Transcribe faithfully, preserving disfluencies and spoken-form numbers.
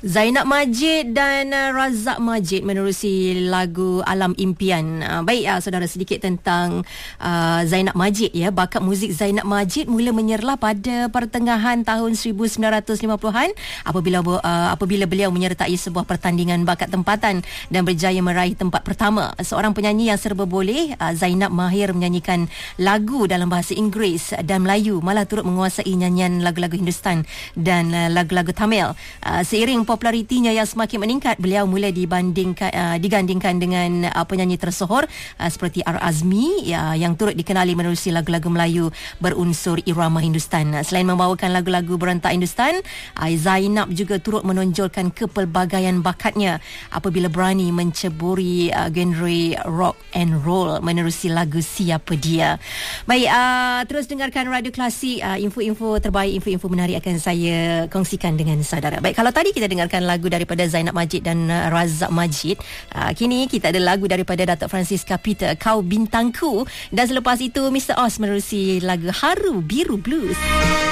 Zainab Majid dan uh, Razak Majid menerusi lagu Alam Impian. Uh, baik uh, saudara, sedikit tentang uh, Zainab Majid ya. Bakat muzik Zainab Majid mula menyerlah pada pertengahan tahun seribu sembilan ratus lima puluhan apabila uh, apabila beliau menyertai sebuah pertandingan bakat tempatan dan berjaya meraih tempat pertama. Seorang penyanyi yang serba boleh, uh, Zainab mahir menyanyikan lagu dalam bahasa Inggeris dan Melayu, malah turut menguasai nyanyian lagu-lagu Hindustan dan uh, lagu-lagu Tamil. Uh, seiring popularitinya yang semakin meningkat, beliau mula dibandingkan uh, digandingkan dengan uh, penyanyi tersohor uh, seperti R. Azmi ya, yang turut dikenali menerusi lagu-lagu Melayu berunsur irama Hindustan. Uh, selain membawakan lagu-lagu berentak Hindustan, uh, Zainab juga turut menonjolkan kepelbagaian bakatnya apabila berani menceburi uh, genre rock and roll menerusi lagu Siapa Dia. Baik, uh, terus dengarkan Radio Klasik. Uh, info-info terbaik, info-info menarik akan saya kongsikan dengan saudara. Baik, kalau tadi kita dengarkan lagu daripada Zainab Majid dan uh, Razak Majid, uh, kini kita ada lagu daripada Datuk Francisca Peter, Kau Bintangku, dan selepas itu Mister Oz menerusi lagu Haru Biru Blues.